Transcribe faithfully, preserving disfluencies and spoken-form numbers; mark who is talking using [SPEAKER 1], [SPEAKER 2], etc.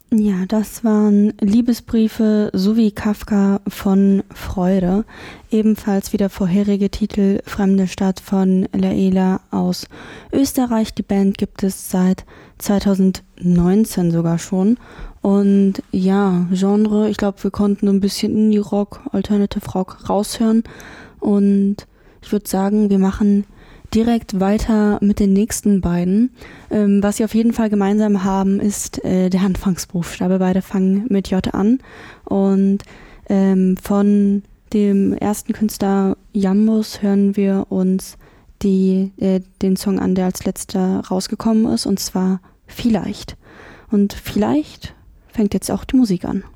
[SPEAKER 1] Ja, das waren Liebesbriefe sowie Kafka von Freude. Ebenfalls wie der vorherige Titel Fremde Stadt von Laela aus Österreich. Die Band gibt es seit zweitausendneunzehn sogar schon. Und ja, Genre, ich glaube, wir konnten ein bisschen Indie-Rock, Alternative Rock raushören. Und ich würde sagen, wir machen direkt weiter mit den nächsten beiden. Ähm, was sie auf jeden Fall gemeinsam haben, ist äh, der Anfangsbuchstabe. Beide fangen mit J an. Und ähm, von dem ersten Künstler Jambus hören wir uns die, äh, den Song an, der als letzter rausgekommen ist, und zwar Vielleicht. Und vielleicht fängt jetzt auch die Musik an.